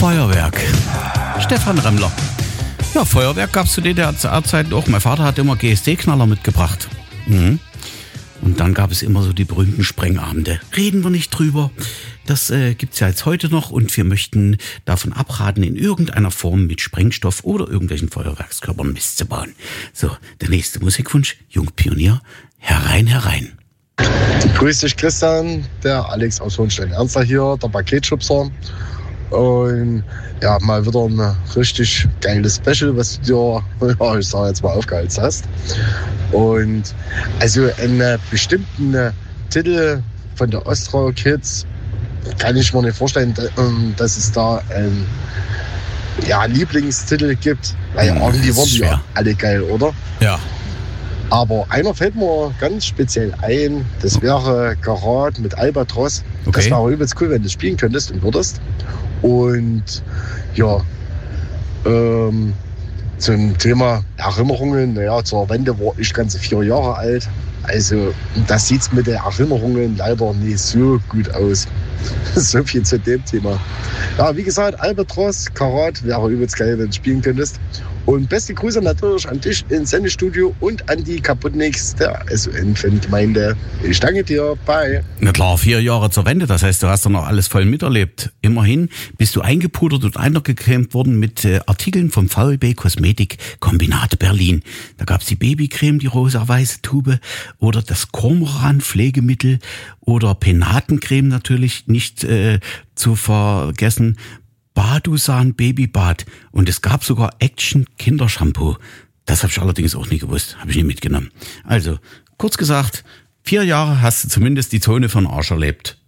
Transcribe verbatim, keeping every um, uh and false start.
Feuerwerk. Stefan Remmler. Ja, Feuerwerk gab es zu D D R-Zeiten auch. Mein Vater hat immer G S D-Knaller mitgebracht. Mhm. Und dann gab es immer so die berühmten Sprengabende. Reden wir nicht drüber. Das äh, gibt's ja jetzt heute noch und wir möchten davon abraten, in irgendeiner Form mit Sprengstoff oder irgendwelchen Feuerwerkskörpern Mist zu bauen. So, der nächste Musikwunsch, Jungpionier, herein, herein. Grüß dich, Christian, der Alex aus Hohenstein-Ernstthal hier, der Paketschubser. Und ja, mal wieder ein richtig geiles Special, was du dir, ja, ich sag jetzt mal, aufgeheizt hast. Und also einen bestimmten Titel von der Ostro Kids kann ich mir nicht vorstellen, dass es da einen ja, Lieblingstitel gibt. Weil Hm, irgendwie das waren ist die schwer. ja alle geil, oder? Ja. Aber einer fällt mir ganz speziell ein, das wäre Karat mit Albatros. Okay. Das wäre übelst cool, wenn du spielen könntest und würdest. Und ja, ähm, zum Thema Erinnerungen, naja, zur Wende war ich ganze vier Jahre alt. Also das sieht mit den Erinnerungen leider nicht so gut aus. So viel zu dem Thema. Ja, wie gesagt, Albatros, Karat wäre übelst geil, wenn du spielen könntest. Und beste Grüße natürlich an dich ins Sendestudio und an die Kaputniks der S O N-Fangemeinde. Ich danke dir, bye. Na klar, vier Jahre zur Wende, das heißt, du hast doch noch alles voll miterlebt. Immerhin bist du eingepudert und eingecremt worden mit äh, Artikeln vom V L B Kosmetik Kombinat Berlin. Da gab's die Babycreme, die rosa-weiße Tube oder das Cormoran Pflegemittel oder Penatencreme natürlich nicht äh, zu vergessen. Badusan Babybad und es gab sogar Action Kindershampoo. Das habe ich allerdings auch nie gewusst, habe ich nie mitgenommen. Also, kurz gesagt, vier Jahre hast du zumindest die Zone von Arsch erlebt.